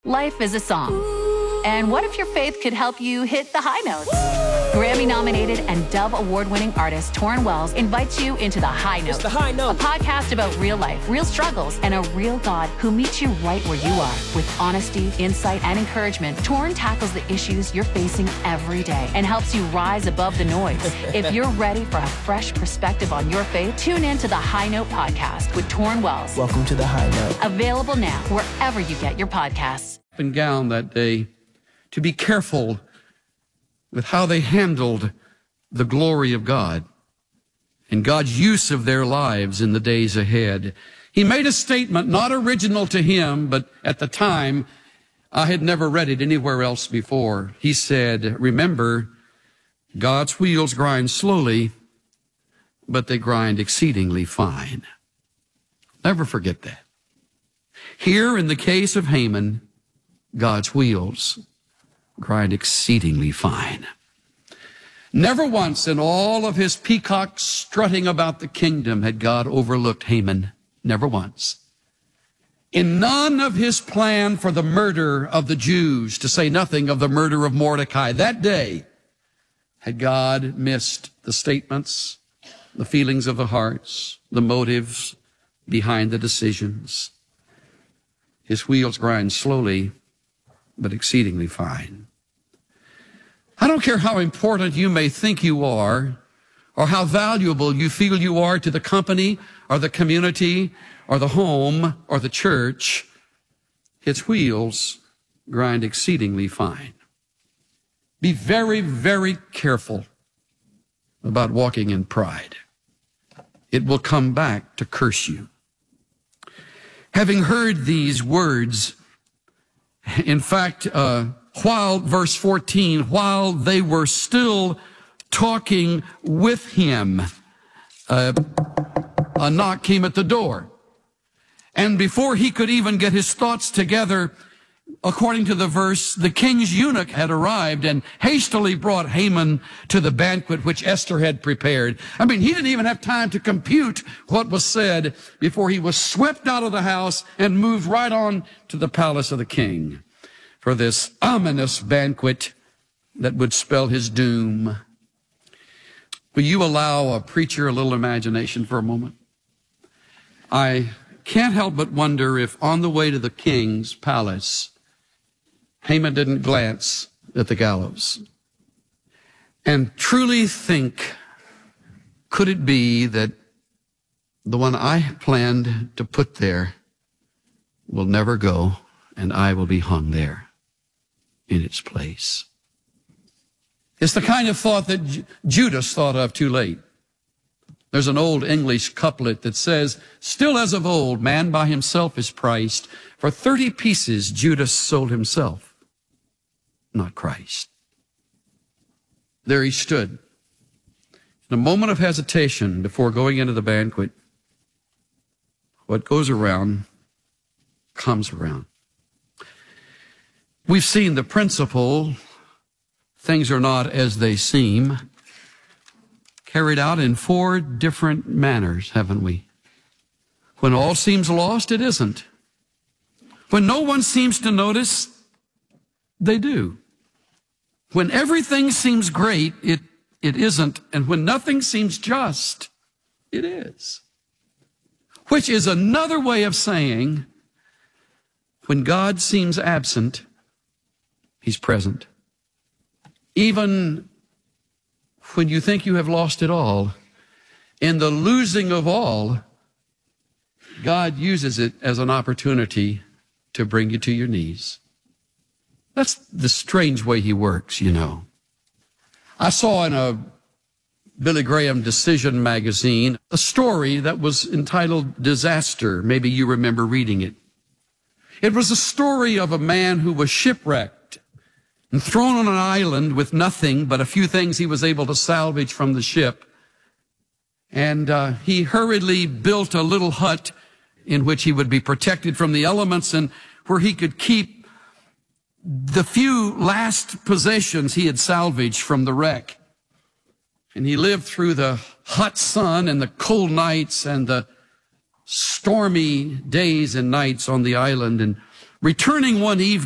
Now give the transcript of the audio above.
Life is a song. And what if your faith could help you hit the high notes? Grammy-nominated and Dove Award-winning artist Torrin Wells invites you into The High Note. It's The High Note. A podcast about real life, real struggles, and a real God who meets you right where you are. With honesty, insight, and encouragement, Torrin tackles the issues you're facing every day and helps you rise above the noise. If you're ready for a fresh perspective on your faith, tune in to The High Note podcast with Torrin Wells. Welcome to The High Note. Available now wherever you get your podcasts. And gown that day to be careful with how they handled the glory of God and God's use of their lives in the days ahead. He made a statement not original to him, but at the time I had never read it anywhere else before. He said, "Remember, God's wheels grind slowly, but they grind exceedingly fine." Never forget that. Here in the case of Haman, God's wheels grind exceedingly fine. Never once in all of his peacock strutting about the kingdom had God overlooked Haman. Never once. In none of his plan for the murder of the Jews, to say nothing of the murder of Mordecai, that day had God missed the statements, the feelings of the hearts, the motives behind the decisions. His wheels grind slowly, but exceedingly fine. I don't care how important you may think you are, or how valuable you feel you are to the company, or the community, or the home, or the church, its wheels grind exceedingly fine. Be very, very careful about walking in pride. It will come back to curse you. Having heard these words, in fact, while, verse 14, while they were still talking with him, a knock came at the door. And before he could even get his thoughts together, according to the verse, the king's eunuch had arrived and hastily brought Haman to the banquet which Esther had prepared. I mean, he didn't even have time to compute what was said before he was swept out of the house and moved right on to the palace of the king for this ominous banquet that would spell his doom. Will you allow a preacher a little imagination for a moment? I can't help but wonder if on the way to the king's palace, Haman didn't glance at the gallows and truly think, could it be that the one I planned to put there will never go and I will be hung there in its place? It's the kind of thought that Judas thought of too late. There's an old English couplet that says, "Still as of old, man by himself is priced. For 30 pieces Judas sold himself, not Christ." There he stood, in a moment of hesitation before going into the banquet. What goes around comes around. We've seen the principle, things are not as they seem, carried out in 4 different manners, haven't we? When all seems lost, it isn't. When no one seems to notice, they do. When everything seems great, it isn't. And when nothing seems just, it is. Which is another way of saying, when God seems absent, he's present. Even when you think you have lost it all, in the losing of all, God uses it as an opportunity to bring you to your knees. That's the strange way he works, you know. I saw in a Billy Graham Decision magazine a story that was entitled Disaster. Maybe you remember reading it. It was a story of a man who was shipwrecked and thrown on an island with nothing but a few things he was able to salvage from the ship. And he hurriedly built a little hut in which he would be protected from the elements and where he could keep the few last possessions he had salvaged from the wreck. And he lived through the hot sun and the cold nights and the stormy days and nights on the island. And returning one evening,